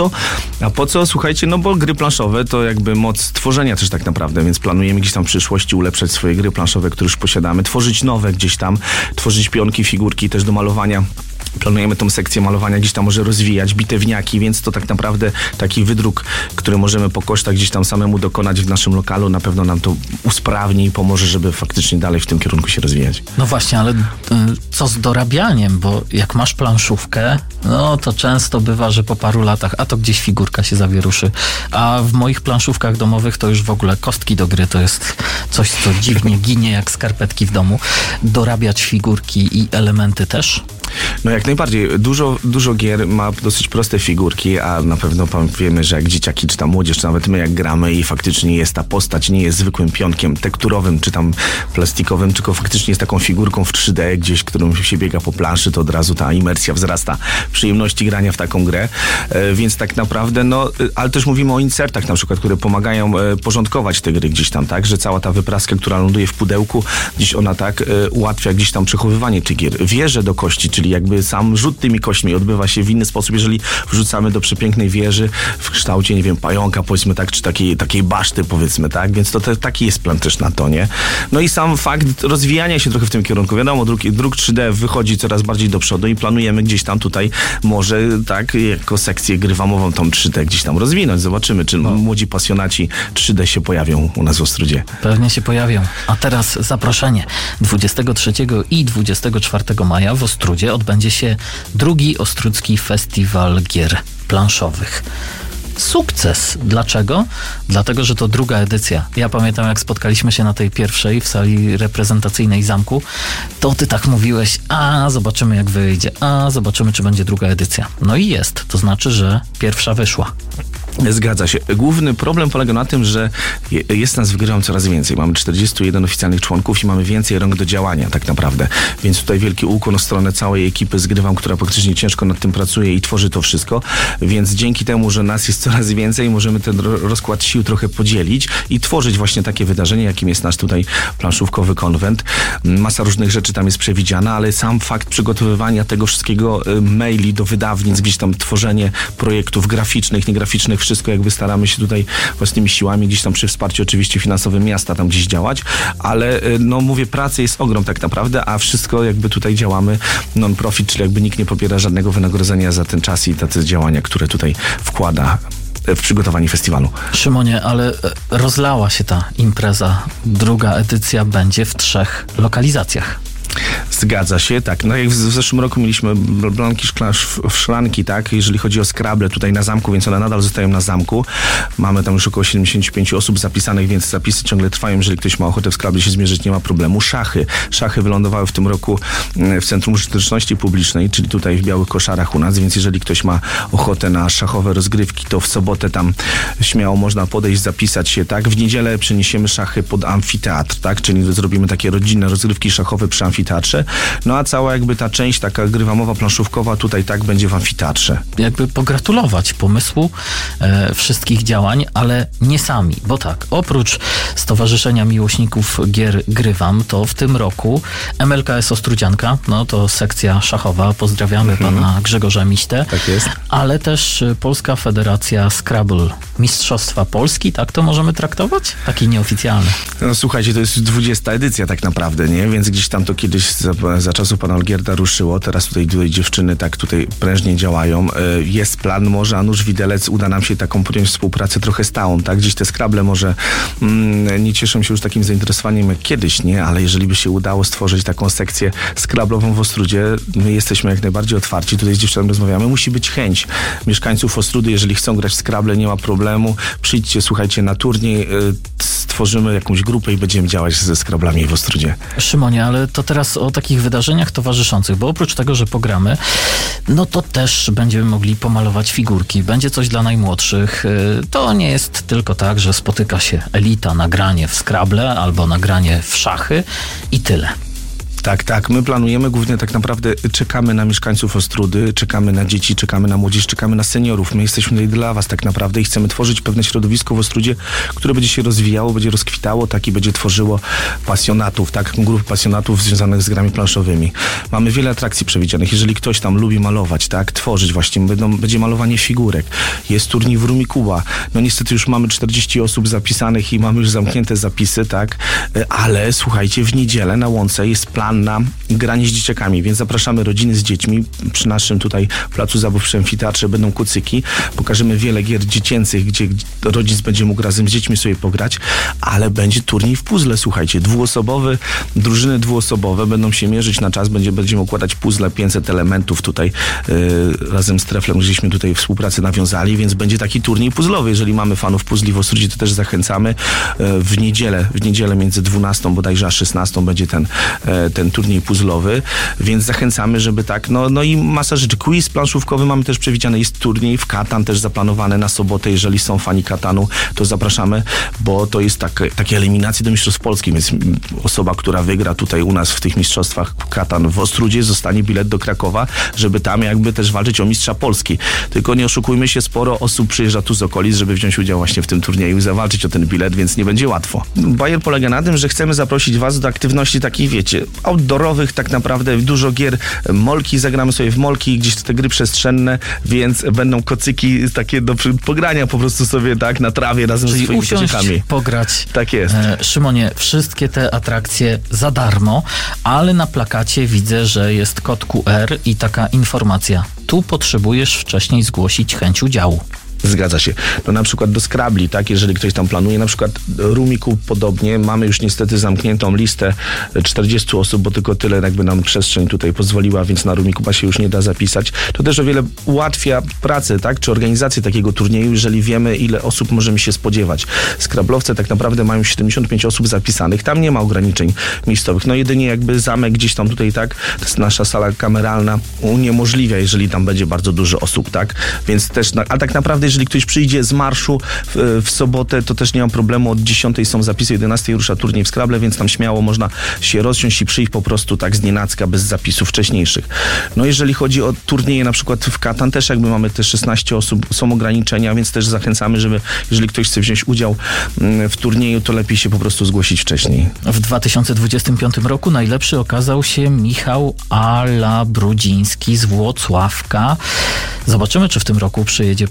a po co? Słuchajcie, no bo gry planszowe to jakby moc tworzenia też tak naprawdę, więc planujemy gdzieś tam w przyszłości ulepszać swoje gry planszowe, które już posiadamy, tworzyć nowe gdzieś tam, tworzyć pionki, figurki też do malowania. Planujemy tą sekcję malowania gdzieś tam może rozwijać, bitewniaki, więc to tak naprawdę taki wydruk, który możemy po kosztach gdzieś tam samemu dokonać w naszym lokalu, na pewno nam to usprawni i pomoże, żeby faktycznie dalej w tym kierunku się rozwijać. No właśnie, ale co z dorabianiem? Bo jak masz planszówkę, no to często bywa, że po paru latach, a to gdzieś figurka się zawieruszy, a w moich planszówkach domowych to już w ogóle kostki do gry to jest coś, co dziwnie ginie jak skarpetki w domu. Dorabiać figurki i elementy też? No jak najbardziej. Dużo gier ma dosyć proste figurki, a na pewno wiemy, że jak dzieciaki, czy tam młodzież, czy nawet my jak gramy i faktycznie jest ta postać, nie jest zwykłym pionkiem tekturowym, czy tam plastikowym, tylko faktycznie jest taką figurką w 3D gdzieś, którą się biega po planszy, to od razu ta imersja wzrasta przyjemności grania w taką grę. Więc tak naprawdę, ale też mówimy o insertach na przykład, które pomagają porządkować te gry gdzieś tam, tak, że cała ta wypraska, która ląduje w pudełku, gdzieś ona ułatwia gdzieś tam przechowywanie tych gier. Wieże do kości, czyli jakby sam rzut tymi kośćmi odbywa się w inny sposób, jeżeli wrzucamy do przepięknej wieży w kształcie, nie wiem, pająka, powiedzmy tak, czy takiej baszty, powiedzmy tak, więc to taki jest plan też na to, nie? No i sam fakt rozwijania się trochę w tym kierunku. Wiadomo, druk 3D wychodzi coraz bardziej do przodu i planujemy gdzieś tam tutaj może jako sekcję grywamową tą 3D gdzieś tam rozwinąć. Zobaczymy, czy młodzi pasjonaci 3D się pojawią u nas w Ostrudzie. Pewnie się pojawią. A teraz zaproszenie. 23 i 24 maja w Ostrudzie odbędzie się drugi Ostrucki Festiwal Gier Planszowych. Sukces. Dlaczego? Dlatego, że to druga edycja. Ja pamiętam, jak spotkaliśmy się na tej pierwszej w sali reprezentacyjnej Zamku, to ty tak mówiłeś, zobaczymy jak wyjdzie, zobaczymy, czy będzie druga edycja. No i jest. To znaczy, że pierwsza wyszła. Zgadza się. Główny problem polega na tym, że jest nas w Grywam coraz więcej. Mamy 41 oficjalnych członków i mamy więcej rąk do działania tak naprawdę. Więc tutaj wielki ukłon w stronę całej ekipy z Grywam, która praktycznie ciężko nad tym pracuje i tworzy to wszystko. Więc dzięki temu, że nas jest coraz więcej, możemy ten rozkład sił trochę podzielić i tworzyć właśnie takie wydarzenie, jakim jest nasz tutaj planszówkowy konwent. Masa różnych rzeczy tam jest przewidziana, ale sam fakt przygotowywania tego wszystkiego, maili do wydawnictw, gdzieś tam tworzenie projektów graficznych, niegraficznych, wszystko jakby staramy się tutaj własnymi siłami, gdzieś tam przy wsparciu oczywiście finansowym miasta tam gdzieś działać, ale mówię, pracy jest ogrom tak naprawdę, a wszystko jakby tutaj działamy non-profit, czyli jakby nikt nie pobiera żadnego wynagrodzenia za ten czas i te działania, które tutaj wkłada w przygotowanie festiwalu. Szymonie, ale rozlała się ta impreza. Druga edycja będzie w 3 lokalizacjach. Zgadza się, tak. No jak w zeszłym roku mieliśmy blanki szklanki, tak, jeżeli chodzi o Scrabble tutaj na zamku, więc one nadal zostają na zamku. Mamy tam już około 75 osób zapisanych, więc zapisy ciągle trwają. Jeżeli ktoś ma ochotę w Scrabble się zmierzyć, nie ma problemu. Szachy wylądowały w tym roku w Centrum Użyteczności Publicznej, czyli tutaj w Białych Koszarach u nas, więc jeżeli ktoś ma ochotę na szachowe rozgrywki, to w sobotę tam śmiało można podejść, zapisać się, tak. W niedzielę przeniesiemy szachy pod amfiteatr, tak, czyli zrobimy takie rodzinne rozgrywki szachowe przy amfiteatrze. No a cała jakby ta część taka grywamowa, planszówkowa tutaj tak będzie w amfiteatrze. Jakby pogratulować pomysłu wszystkich działań, ale nie sami, bo tak, oprócz Stowarzyszenia Miłośników Gier Grywam, to w tym roku MLKS Ostrudzianka, no to sekcja szachowa, pozdrawiamy pana Grzegorza Miśtę, tak jest. Ale też Polska Federacja Scrabble, Mistrzostwa Polski, tak to możemy traktować? Taki nieoficjalny. No słuchajcie, to jest 20. edycja tak naprawdę, nie? Więc gdzieś tam to kiedyś za czasów pana Olgierda ruszyło, teraz tutaj dziewczyny tak tutaj prężnie działają. Jest plan, może a nuż widelec, uda nam się taką podjąć współpracę trochę stałą, tak? Gdzieś te Scrabble może nie cieszą się już takim zainteresowaniem jak kiedyś, nie? Ale jeżeli by się udało stworzyć taką sekcję Scrabble'ową w Ostródzie, my jesteśmy jak najbardziej otwarci, tutaj z dziewczynami rozmawiamy, musi być chęć mieszkańców Ostródy, jeżeli chcą grać w Scrabble, nie ma problemu, przyjdźcie, słuchajcie, na turniej, stworzymy jakąś grupę i będziemy działać ze Scrabblami w Ostródzie. Szymonie, ale to teraz o takich wydarzeniach towarzyszących, bo oprócz tego, że pogramy, no to też będziemy mogli pomalować figurki. Będzie coś dla najmłodszych. To nie jest tylko tak, że spotyka się elita na granie w Scrabble albo na granie w szachy i tyle. Tak, my planujemy, głównie tak naprawdę czekamy na mieszkańców Ostródy, czekamy na dzieci, czekamy na młodzież, czekamy na seniorów. My jesteśmy tutaj dla was tak naprawdę i chcemy tworzyć pewne środowisko w Ostródzie, które będzie się rozwijało, będzie rozkwitało, tak i będzie tworzyło pasjonatów, tak, grupy pasjonatów związanych z grami planszowymi. Mamy wiele atrakcji przewidzianych. Jeżeli ktoś tam lubi malować, tak, tworzyć właśnie, będzie malowanie figurek, jest turniej w Rumikuba. No niestety już mamy 40 osób zapisanych i mamy już zamknięte zapisy, tak, ale słuchajcie, w niedzielę na Łące jest plan na granie z dzieciakami, więc zapraszamy rodziny z dziećmi. Przy naszym tutaj placu zabaw przy amfiteatrze będą kucyki. Pokażemy wiele gier dziecięcych, gdzie rodzic będzie mógł razem z dziećmi sobie pograć, ale będzie turniej w puzzle, słuchajcie, drużyny dwuosobowe będą się mierzyć na czas, będziemy układać puzzle, 500 elementów tutaj razem z Treflem, gdzieśmy tutaj współpracę nawiązali, więc będzie taki turniej puzzlowy. Jeżeli mamy fanów puzli w Ostródzie, to też zachęcamy. W niedzielę między 12 bodajże a 16 będzie ten turniej puzzlowy, więc zachęcamy, żeby tak, no i masa rzeczy. Quiz planszówkowy mamy też przewidziany, jest turniej w Katan też zaplanowany na sobotę, jeżeli są fani Katanu, to zapraszamy, bo to jest takie eliminacje do Mistrzostw Polski, więc osoba, która wygra tutaj u nas w tych mistrzostwach Katan w Ostródzie, zostanie bilet do Krakowa, żeby tam jakby też walczyć o mistrza Polski. Tylko nie oszukujmy się, sporo osób przyjeżdża tu z okolic, żeby wziąć udział właśnie w tym turnieju i zawalczyć o ten bilet, więc nie będzie łatwo. Bajer polega na tym, że chcemy zaprosić was do aktywności takich, wiecie, outdoorowych, tak naprawdę dużo gier, molki, zagramy sobie w molki, gdzieś te gry przestrzenne, więc będą kocyki takie do pogrania po prostu sobie, tak, na trawie razem ze swoimi dzieciakami. Pograć. Tak jest. Szymonie, wszystkie te atrakcje za darmo, ale na plakacie widzę, że jest kod QR i taka informacja. Tu potrzebujesz wcześniej zgłosić chęć udziału. Zgadza się. No na przykład do Scrabble, tak, jeżeli ktoś tam planuje, na przykład Rumikub podobnie, mamy już niestety zamkniętą listę 40 osób, bo tylko tyle jakby nam przestrzeń tutaj pozwoliła, więc na Rumikuba się już nie da zapisać. To też o wiele ułatwia pracę, tak, czy organizację takiego turnieju, jeżeli wiemy, ile osób możemy się spodziewać. Scrabblowce tak naprawdę mają 75 osób zapisanych, tam nie ma ograniczeń miejscowych. No jedynie jakby zamek gdzieś tam tutaj, tak, to jest nasza sala kameralna, uniemożliwia, jeżeli tam będzie bardzo dużo osób, tak, więc też, a tak naprawdę jeżeli ktoś przyjdzie z marszu w sobotę, to też nie ma problemu. Od 10 są zapisy, 11 rusza turniej w Scrabble, więc tam śmiało można się rozsiąść i przyjść po prostu tak z nienacka, bez zapisów wcześniejszych. No jeżeli chodzi o turnieje na przykład w Katan, też jakby mamy te 16 osób, są ograniczenia, więc też zachęcamy, żeby jeżeli ktoś chce wziąć udział w turnieju, to lepiej się po prostu zgłosić wcześniej. W 2025 roku najlepszy okazał się Michał Alabrudziński z Włocławka. Zobaczymy, czy w tym roku przyjedzie po rywalizację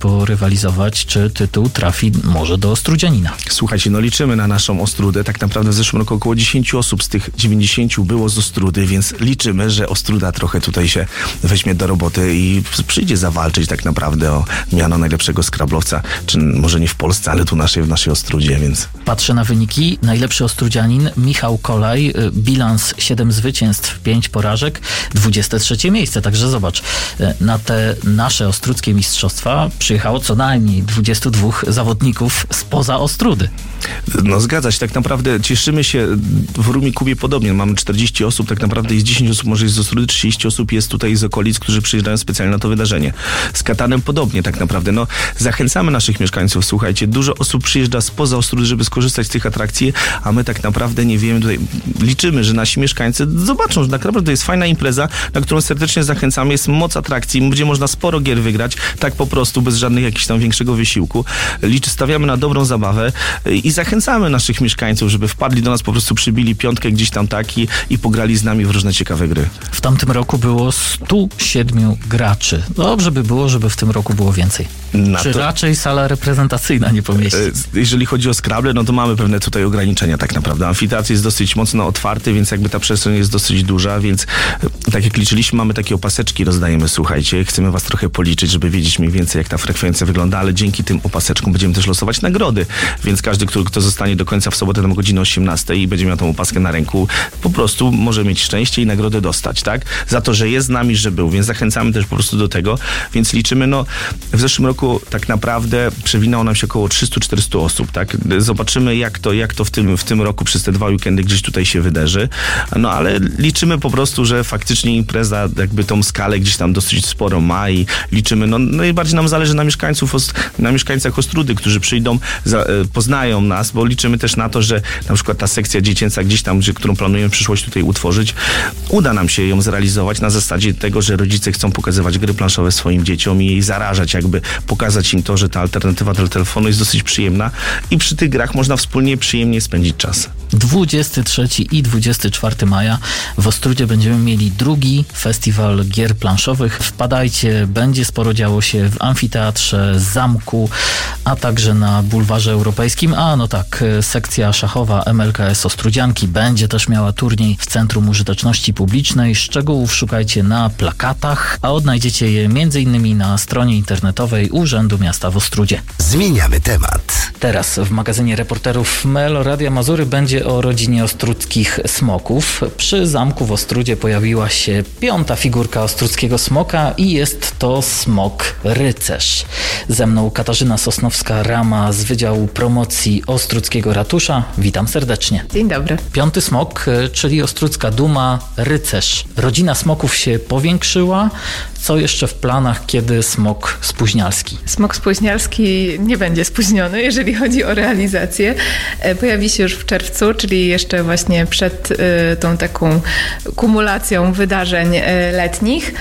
rywalizować, czy tytuł trafi może do Ostrudzianina. Słuchajcie, liczymy na naszą Ostrudę. Tak naprawdę w zeszłym roku około 10 osób z tych 90 było z Ostrudy, więc liczymy, że Ostruda trochę tutaj się weźmie do roboty i przyjdzie zawalczyć tak naprawdę o miano najlepszego skrablowca, czy może nie w Polsce, ale tu w naszej Ostrudzie, więc... Patrzę na wyniki. Najlepszy Ostrudzianin Michał Kolaj, bilans 7 zwycięstw, 5 porażek, 23 miejsce, także zobacz, na te nasze ostrudzkie mistrzostwa przyjechało co najmniej 22 zawodników spoza Ostrudy. No zgadza się, tak naprawdę cieszymy się w Rumi Kubie podobnie, mamy 40 osób, tak naprawdę jest 10 osób może jest z Ostrudy, 30 osób jest tutaj z okolic, którzy przyjeżdżają specjalnie na to wydarzenie. Z Katanem podobnie tak naprawdę, zachęcamy naszych mieszkańców, słuchajcie, dużo osób przyjeżdża spoza Ostrudy, żeby skorzystać z tych atrakcji, a my tak naprawdę nie wiemy, tutaj liczymy, że nasi mieszkańcy zobaczą, że naprawdę to jest fajna impreza, na którą serdecznie zachęcamy, jest moc atrakcji, będzie można sporo gier wygrać, tak po prostu, bez żadnych jakichś tam większego wysiłku. Stawiamy na dobrą zabawę i zachęcamy naszych mieszkańców, żeby wpadli do nas, po prostu przybili piątkę gdzieś tam i pograli z nami w różne ciekawe gry. W tamtym roku było 107 graczy. Dobrze by było, żeby w tym roku było więcej. Czy raczej sala reprezentacyjna nie pomieści? Jeżeli chodzi o Scrabble, to mamy pewne tutaj ograniczenia tak naprawdę. Amfiteatr jest dosyć mocno otwarty, więc jakby ta przestrzeń jest dosyć duża, więc tak jak liczyliśmy, mamy takie opaseczki, rozdajemy, słuchajcie, chcemy was trochę policzyć, żeby wiedzieć mniej więcej, jak ta frekwencja wygląda, ale dzięki tym opaseczkom będziemy też losować nagrody, więc każdy, kto zostanie do końca w sobotę na godzinę 18 i będzie miał tą opaskę na ręku, po prostu może mieć szczęście i nagrodę dostać, tak? Za to, że jest z nami, że był, więc zachęcamy też po prostu do tego, więc liczymy, w zeszłym roku tak naprawdę przewinęło nam się około 300-400 osób, tak? Zobaczymy, jak to w tym roku przez te 2 weekendy gdzieś tutaj się wydarzy, ale liczymy po prostu, że faktycznie impreza jakby tą skalę gdzieś tam dosyć sporo ma i liczymy, najbardziej nam zależy na mieszkańcach Ostrudy, którzy przyjdą, poznają nas, bo liczymy też na to, że na przykład ta sekcja dziecięca gdzieś tam, którą planujemy w przyszłości tutaj utworzyć, uda nam się ją zrealizować na zasadzie tego, że rodzice chcą pokazywać gry planszowe swoim dzieciom i jej zarażać, jakby pokazać im to, że ta alternatywa do telefonu jest dosyć przyjemna i przy tych grach można wspólnie przyjemnie spędzić czas. 23 i 24 maja w Ostrudzie będziemy mieli drugi festiwal gier planszowych. Wpadajcie, będzie sporo działo się w amfiteatrze, zamku, a także na bulwarze europejskim. Sekcja szachowa MLKS Ostrudzianki będzie też miała turniej w Centrum Użyteczności Publicznej. Szczegółów szukajcie na plakatach, a odnajdziecie je m.in. na stronie internetowej Urzędu Miasta w Ostrudzie. Zmieniamy temat. Teraz w magazynie reporterów Meloradia Mazury będzie o rodzinie ostrudzkich smoków. Przy zamku w Ostrudzie pojawiła się 5. figurka ostrudzkiego smoka i jest to smok rycerz. Ze mną Katarzyna Sosnowska-Rama z Wydziału Promocji Ostrudzkiego Ratusza. Witam serdecznie. Dzień dobry. 5. smok, czyli ostrudzka duma, rycerz. Rodzina smoków się powiększyła. Co jeszcze w planach, kiedy smok spóźnialski? Smok spóźnialski nie będzie spóźniony, jeżeli chodzi o realizację. Pojawi się już w czerwcu, czyli jeszcze właśnie przed tą taką kumulacją wydarzeń letnich.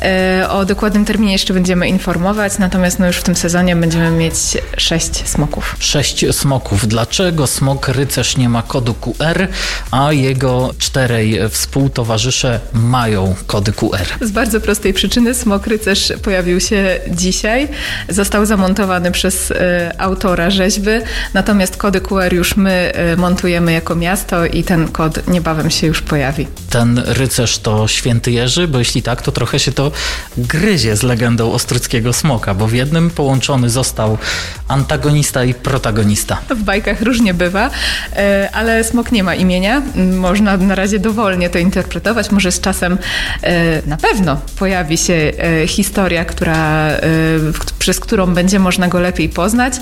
O dokładnym terminie jeszcze będziemy informować, natomiast już w tym sezonie będziemy mieć 6 smoków. 6 smoków. Dlaczego smok rycerz nie ma kodu QR, a jego 4 współtowarzysze mają kody QR? Z bardzo prostej przyczyny. Smok rycerz pojawił się dzisiaj, został zamontowany przez autora rzeźby, natomiast kody QR już my montujemy jako miasto i ten kod niebawem się już pojawi. Ten rycerz to święty Jerzy, bo jeśli tak, to trochę się to gryzie z legendą ostrudzkiego smoka, bo w jednym połączony został antagonista i protagonista. W bajkach różnie bywa, ale smok nie ma imienia. Można na razie dowolnie to interpretować. Może z czasem na pewno pojawi się historia, przez którą będzie można go lepiej poznać.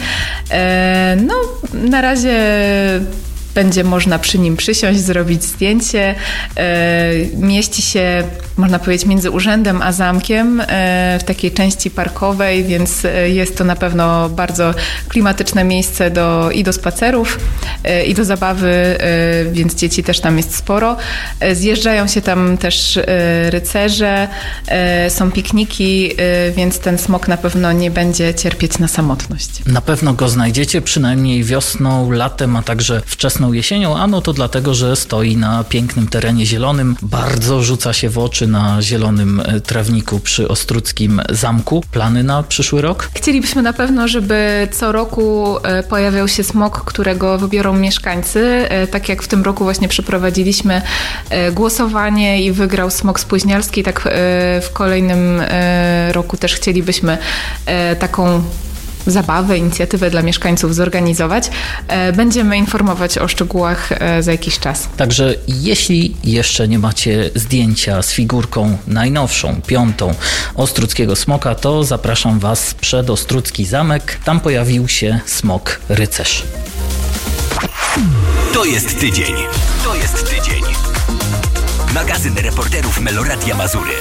Na razie będzie można przy nim przysiąść, zrobić zdjęcie. Mieści się, można powiedzieć, między urzędem a zamkiem w takiej części parkowej, więc jest to na pewno bardzo klimatyczne miejsce i do spacerów, i do zabawy, więc dzieci też tam jest sporo. Zjeżdżają się tam też rycerze, są pikniki, więc ten smok na pewno nie będzie cierpieć na samotność. Na pewno go znajdziecie, przynajmniej wiosną, latem, a także wczesną wczesną jesienią, ano to dlatego, że stoi na pięknym terenie zielonym, bardzo rzuca się w oczy na zielonym trawniku przy Ostródzkim Zamku. Plany na przyszły rok? Chcielibyśmy na pewno, żeby co roku pojawiał się smok, którego wybiorą mieszkańcy. Tak jak w tym roku właśnie przeprowadziliśmy głosowanie i wygrał smok spóźnialski, tak w kolejnym roku też chcielibyśmy taką zabawę, inicjatywę dla mieszkańców zorganizować. Będziemy informować o szczegółach za jakiś czas. Także jeśli jeszcze nie macie zdjęcia z figurką najnowszą, 5. Ostródzkiego smoka, to zapraszam Was przed Ostródzki Zamek. Tam pojawił się smok rycerz. To jest tydzień. To jest tydzień. Magazyn reporterów Meloradia Mazury.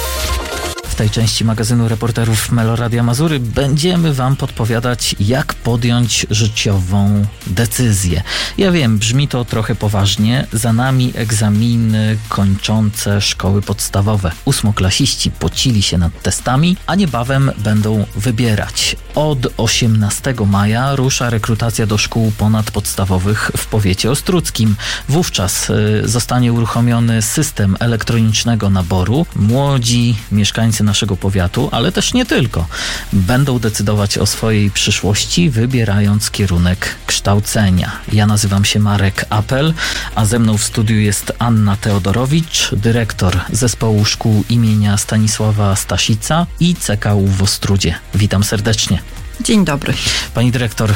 W tej części magazynu reporterów Meloradia Mazury będziemy Wam podpowiadać, jak podjąć życiową decyzję. Ja wiem, brzmi to trochę poważnie. Za nami egzaminy kończące szkoły podstawowe. 8-klasiści pocili się nad testami, a niebawem będą wybierać. Od 18 maja rusza rekrutacja do szkół ponadpodstawowych w powiecie ostródzkim. Wówczas zostanie uruchomiony system elektronicznego naboru. Młodzi mieszkańcy naszego powiatu, ale też nie tylko, będą decydować o swojej przyszłości, wybierając kierunek kształcenia. Ja nazywam się Marek Apel, a ze mną w studiu jest Anna Teodorowicz, dyrektor Zespołu Szkół imienia Stanisława Staszica i CKU w Ostródzie. Witam serdecznie. Dzień dobry. Pani dyrektor,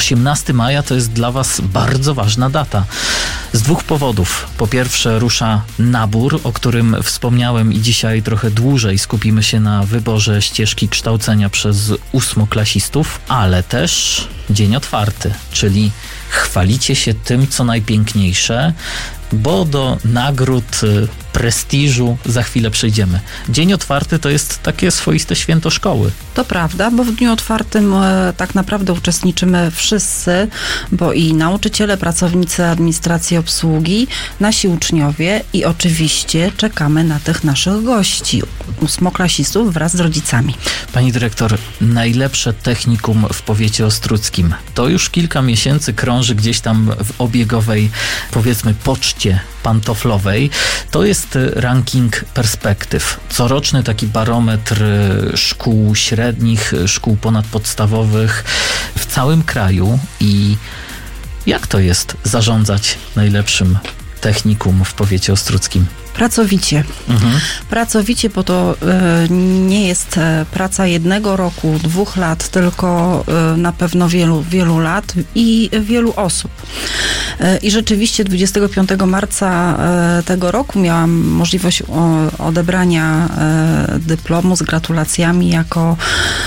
18 maja to jest dla Was bardzo ważna data. Z 2 powodów. Po pierwsze rusza nabór, o którym wspomniałem i dzisiaj trochę dłużej skupimy się na wyborze ścieżki kształcenia przez 8-klasistów, ale też dzień otwarty, czyli chwalicie się tym, co najpiękniejsze, bo do nagród, prestiżu za chwilę przejdziemy. Dzień otwarty to jest takie swoiste święto szkoły. To prawda, bo w dniu otwartym tak naprawdę uczestniczymy wszyscy, bo i nauczyciele, pracownicy administracji, obsługi, nasi uczniowie i oczywiście czekamy na tych naszych gości, 8-klasistów wraz z rodzicami. Pani dyrektor, najlepsze technikum w powiecie ostródzkim. To już kilka miesięcy krąży gdzieś tam w obiegowej, powiedzmy, poczcie pantoflowej. To jest ranking perspektyw. Coroczny taki barometr szkół średnich, szkół ponadpodstawowych w całym kraju. I jak to jest zarządzać najlepszym technikum w powiecie ostródzkim? Pracowicie. Pracowicie, bo to nie jest praca 1 roku, 2 lat, tylko na pewno wielu lat i wielu osób. I rzeczywiście 25 marca tego roku miałam możliwość odebrania dyplomu z gratulacjami jako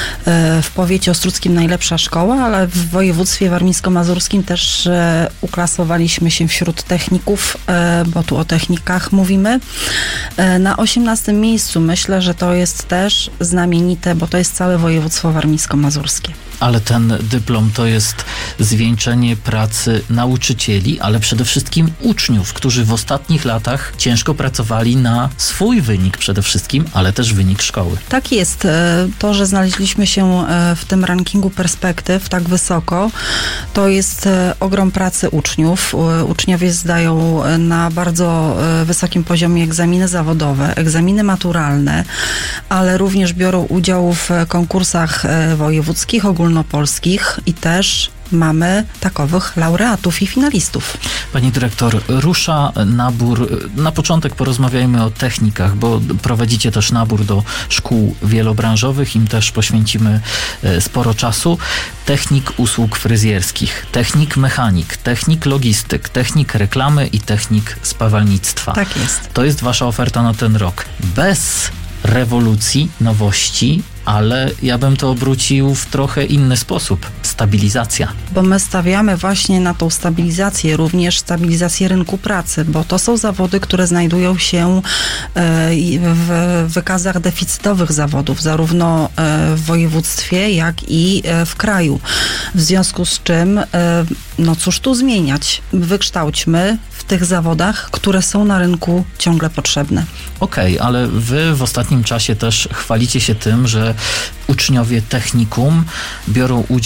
w powiecie ostródzkim najlepsza szkoła, ale w województwie warmińsko-mazurskim też uklasowaliśmy się wśród techników, bo tu o technikach mówimy. Na 18 miejscu myślę, że to jest też znamienite, bo to jest całe województwo warmińsko-mazurskie. Ale ten dyplom to jest zwieńczenie pracy nauczycieli, ale przede wszystkim uczniów, którzy w ostatnich latach ciężko pracowali na swój wynik przede wszystkim, ale też wynik szkoły. Tak jest. To, że znaleźliśmy się w tym rankingu perspektyw tak wysoko, to jest ogrom pracy uczniów. Uczniowie zdają na bardzo wysokim poziomie egzaminy zawodowe, egzaminy maturalne, ale również biorą udział w konkursach wojewódzkich, ogólnopolskich i też mamy takowych laureatów i finalistów. Pani dyrektor, rusza nabór. Na początek porozmawiajmy o technikach, bo prowadzicie też nabór do szkół wielobranżowych. Im też poświęcimy sporo czasu. Technik usług fryzjerskich, technik mechanik, technik logistyk, technik reklamy i technik spawalnictwa. Tak jest. To jest Wasza oferta na ten rok. Bez rewolucji, nowości, ale ja bym to obrócił w trochę inny sposób. Stabilizacja. Bo my stawiamy właśnie na tą stabilizację, również stabilizację rynku pracy, bo to są zawody, które znajdują się w wykazach deficytowych zawodów, zarówno w województwie, jak i w kraju. W związku z czym, no cóż tu zmieniać? Wykształćmy w tych zawodach, które są na rynku ciągle potrzebne. Okej, ale wy w ostatnim czasie też chwalicie się tym, że uczniowie technikum biorą udział w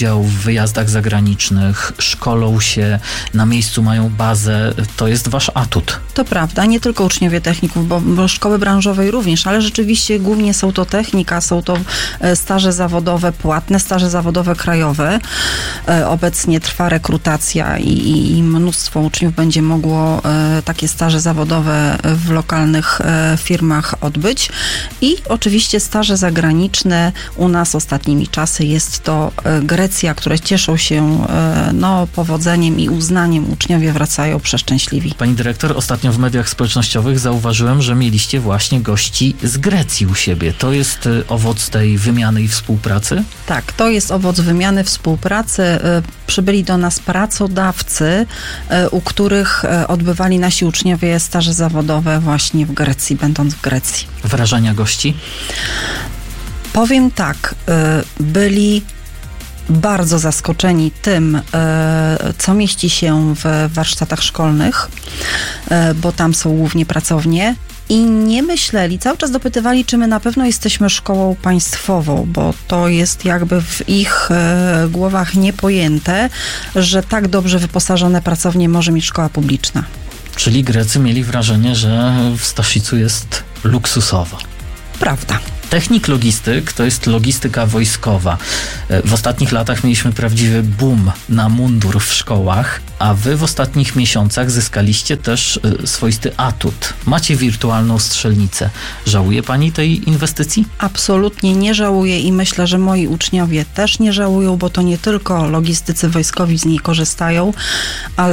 wyjazdach zagranicznych, szkolą się, na miejscu mają bazę. To jest wasz atut. To prawda, nie tylko uczniowie techników, bo szkoły branżowej również, ale rzeczywiście głównie są to technika, są to staże zawodowe płatne, staże zawodowe krajowe. Obecnie trwa rekrutacja i mnóstwo uczniów będzie mogło takie staże zawodowe w lokalnych firmach odbyć. I oczywiście staże zagraniczne u nas ostatnimi czasy jest to Grecja, które cieszą się powodzeniem i uznaniem. Uczniowie wracają przeszczęśliwi. Pani dyrektor, ostatnio w mediach społecznościowych zauważyłem, że mieliście właśnie gości z Grecji u siebie. To jest owoc tej wymiany i współpracy? Tak, to jest owoc wymiany, współpracy. Przybyli do nas pracodawcy, u których odbywali nasi uczniowie staże zawodowe właśnie w Grecji, będąc w Grecji. Wrażenia gości? Powiem tak, byli bardzo zaskoczeni tym, co mieści się w warsztatach szkolnych, bo tam są głównie pracownie. I nie myśleli, cały czas dopytywali, czy my na pewno jesteśmy szkołą państwową, bo to jest jakby w ich głowach niepojęte, że tak dobrze wyposażone pracownie może mieć szkoła publiczna. Czyli Grecy mieli wrażenie, że w Staszicu jest luksusowo. Prawda. Technik logistyk to jest logistyka wojskowa. W ostatnich latach mieliśmy prawdziwy boom na mundur w szkołach, a wy w ostatnich miesiącach zyskaliście też swoisty atut. Macie wirtualną strzelnicę. Żałuje pani tej inwestycji? Absolutnie nie żałuję i myślę, że moi uczniowie też nie żałują, bo to nie tylko logistycy wojskowi z niej korzystają, ale